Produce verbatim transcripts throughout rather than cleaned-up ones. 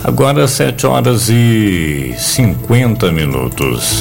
Agora sete horas e cinquenta minutos.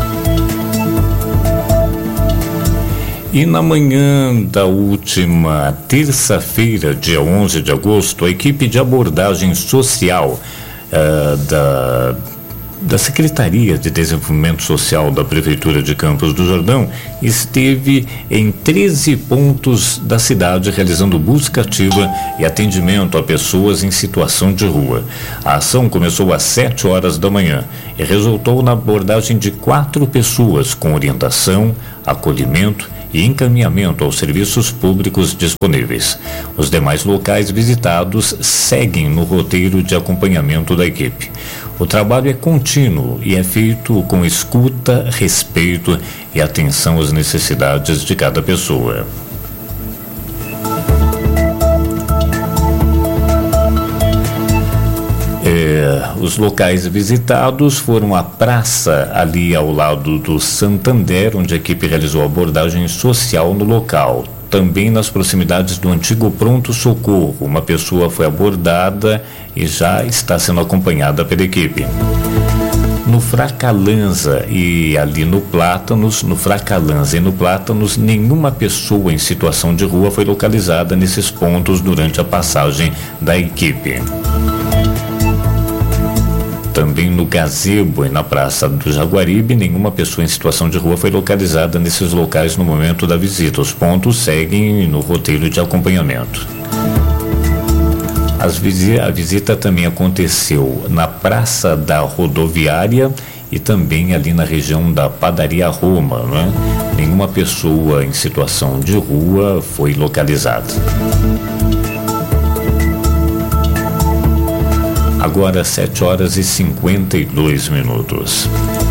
E na manhã da última terça-feira, dia onze de agosto, a equipe de abordagem social uh, da, da Secretaria de Desenvolvimento Social da Prefeitura de Campos do Jordão esteve em treze pontos da cidade realizando busca ativa e atendimento a pessoas em situação de rua. A ação começou às sete horas da manhã e resultou na abordagem de quatro pessoas com orientação, acolhimento e encaminhamento aos serviços públicos disponíveis. Os demais locais visitados seguem no roteiro de acompanhamento da equipe. O trabalho é contínuo e é feito com escuta, respeito e atenção às necessidades de cada pessoa. É, os locais visitados foram a praça ali ao lado do Santander, onde a equipe realizou abordagem social no local. Também nas proximidades do antigo pronto-socorro, uma pessoa foi abordada e já está sendo acompanhada pela equipe. No Fracalanza e ali no Plátanos, no Fracalanza e no Plátanos, nenhuma pessoa em situação de rua foi localizada nesses pontos durante a passagem da equipe. Também no Gazebo e na Praça do Jaguaribe, nenhuma pessoa em situação de rua foi localizada nesses locais no momento da visita. Os pontos seguem no roteiro de acompanhamento. As visi- a visita também aconteceu na Praça da Rodoviária e também ali na região da Padaria Roma, né? Nenhuma pessoa em situação de rua foi localizada. Agora sete horas e cinquenta e dois minutos.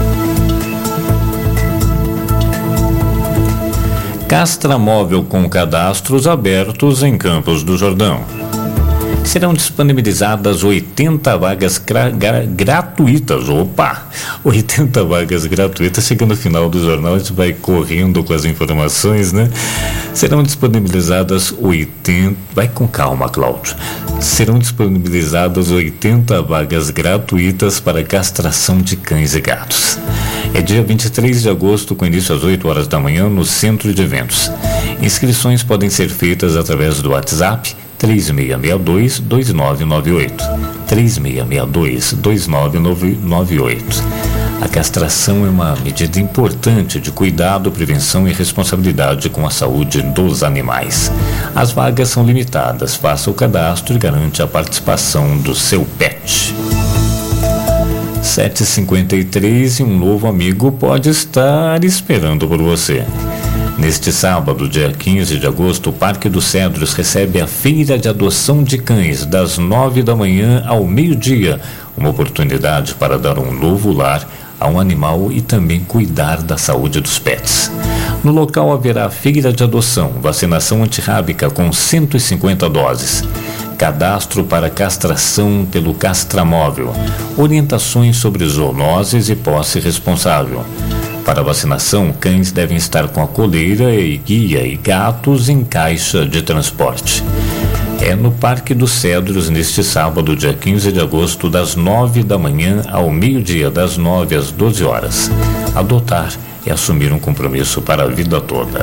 Castramóvel com cadastros abertos em Campos do Jordão. Serão disponibilizadas oitenta vagas gra- gra- gratuitas. Opa! oitenta vagas gratuitas. Chegando no final do jornal, a gente vai correndo com as informações, né? Serão disponibilizadas oitenta. Vai com calma, Cláudio. Serão disponibilizadas oitenta vagas gratuitas para castração de cães e gatos. É dia vinte e três de agosto, com início às oito horas da manhã, no Centro de Eventos. Inscrições podem ser feitas através do WhatsApp três seis seis dois, dois nove nove oito. três seis seis dois, dois nove nove oito. A castração é uma medida importante de cuidado, prevenção e responsabilidade com a saúde dos animais. As vagas são limitadas. Faça o cadastro e garante a participação do seu pet. sete e cinquenta e três e um novo amigo pode estar esperando por você. Neste sábado, dia quinze de agosto, o Parque dos Cedros recebe a Feira de Adoção de Cães, das nove da manhã ao meio-dia. Uma oportunidade para dar um novo lar a um animal e também cuidar da saúde dos pets. No local haverá feira de adoção, vacinação antirrábica com cento e cinquenta doses, cadastro para castração pelo Castramóvel, orientações sobre zoonoses e posse responsável. Para vacinação, cães devem estar com a coleira e guia e gatos em caixa de transporte. É no Parque dos Cedros, neste sábado, dia quinze de agosto, das nove da manhã ao meio-dia, das nove às doze horas. Adotar é assumir um compromisso para a vida toda.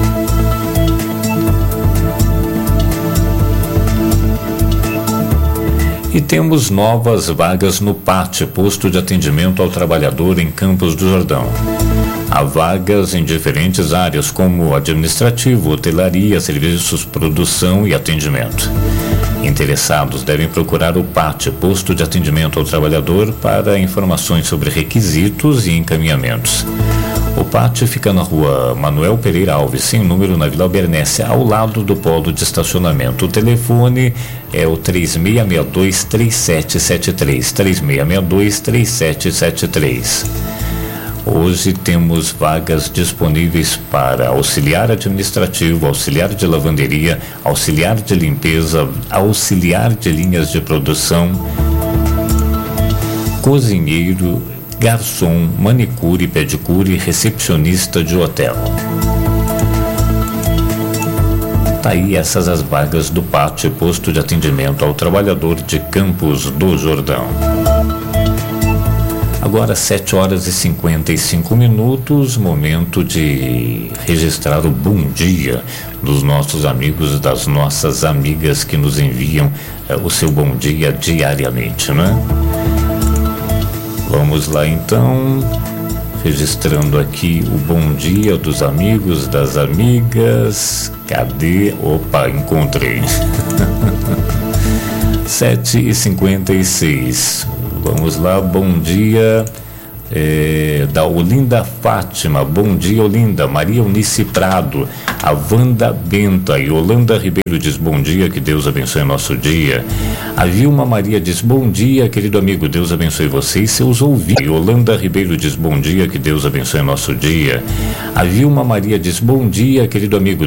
E temos novas vagas no P A T, Posto de Atendimento ao Trabalhador em Campos do Jordão. Há vagas em diferentes áreas como administrativo, hotelaria, serviços, produção e atendimento. Interessados devem procurar o P A T, Posto de Atendimento ao Trabalhador, para informações sobre requisitos e encaminhamentos. O P A T fica na rua Manuel Pereira Alves, sem número, na Vila Bernécia, ao lado do polo de estacionamento. O telefone é o três seis seis dois, três sete sete três, três seis seis dois, três sete sete três. Hoje temos vagas disponíveis para auxiliar administrativo, auxiliar de lavanderia, auxiliar de limpeza, auxiliar de linhas de produção, cozinheiro, garçom, manicure, pedicure, recepcionista de hotel. Tá aí essas as vagas do Pátio, posto de atendimento ao trabalhador de Campos do Jordão. Agora sete horas e cinquenta e cinco minutos, momento de registrar o bom dia dos nossos amigos e das nossas amigas que nos enviam eh, o seu bom dia diariamente, né? Vamos lá então, registrando aqui o bom dia dos amigos, das amigas. Cadê? Opa, encontrei. sete e cinquenta e seis. Vamos lá, bom dia é, da Olinda Fátima, bom dia Olinda, Maria Eunice Prado, a Wanda Benta e Yolanda Ribeiro diz bom dia, que Deus abençoe nosso dia. A Vilma Maria diz bom dia, querido amigo, Deus abençoe você e seus ouvintes. Yolanda Ribeiro diz bom dia, que Deus abençoe nosso dia. A Vilma Maria diz bom dia, querido amigo,